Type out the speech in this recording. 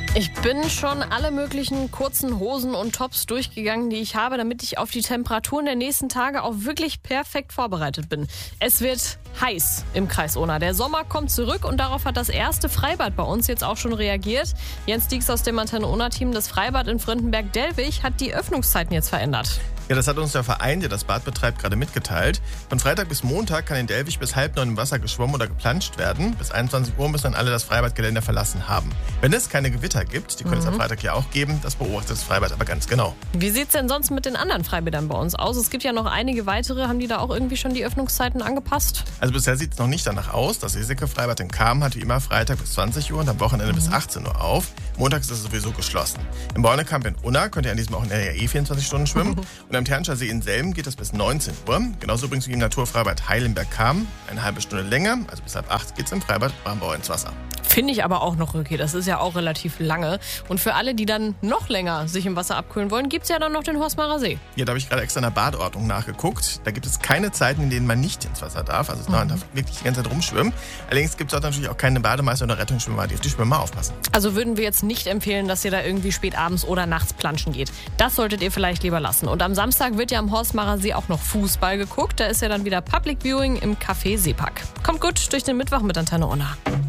Ich bin schon alle möglichen kurzen Hosen und Tops durchgegangen, die ich habe, damit ich auf die Temperaturen der nächsten Tage auch wirklich perfekt vorbereitet bin. Es wird heiß im Kreis Unna. Der Sommer kommt zurück und darauf hat das erste Freibad bei uns jetzt auch schon reagiert. Jens Dieks aus dem Antenne Unna-Team, das Freibad in Fröndenberg-Dellwig, hat die Öffnungszeiten jetzt verändert. Ja, das hat uns der Verein, der das Bad betreibt, gerade mitgeteilt. Von Freitag bis Montag kann in Dellwig bis 8:30 im Wasser geschwommen oder geplanscht werden. Bis 21 Uhr müssen dann alle das Freibadgelände verlassen haben. Wenn es keine Gewitter gibt, die können es am Freitag ja auch geben, das beobachtet das Freibad aber ganz genau. Wie sieht es denn sonst mit den anderen Freibädern bei uns aus? Es gibt ja noch einige weitere. Haben die da auch irgendwie schon die Öffnungszeiten angepasst? Also bisher sieht es noch nicht danach aus. Das Seeseke-Freibad in Cham hat wie immer Freitag bis 20 Uhr und am Wochenende bis 18 Uhr auf. Montags ist es sowieso geschlossen. Im Bornekamp in Unna könnt ihr an diesem Wochenende ja 24 Stunden schwimmen. Und am Ternscher See in Selm geht es bis 19 Uhr. Genauso übrigens wie im Naturfreibad Heilenberg-Cham. Eine halbe Stunde länger, also bis 7:30 geht es im Freibad Bramborn ins Wasser. Finde ich aber auch noch okay. Das ist ja auch relativ lange. Und für alle, die dann noch länger sich im Wasser abkühlen wollen, gibt es ja dann noch den Horstmarer See. Ja, da habe ich gerade extra in der Badordnung nachgeguckt. Da gibt es keine Zeiten, in denen man nicht ins Wasser darf. Also man darf wirklich die ganze Zeit rumschwimmen. Allerdings gibt es dort natürlich auch keine Bademeister oder Rettungsschwimmer, die auf die Schwimmer aufpassen. Also würden wir jetzt nicht empfehlen, dass ihr da irgendwie spät abends oder nachts planschen geht. Das solltet ihr vielleicht lieber lassen. Und am Samstag wird ja am Horstmarer See auch noch Fußball geguckt. Da ist ja dann wieder Public Viewing im Café Seepark. Kommt gut durch den Mittwoch mit Antenne Unna.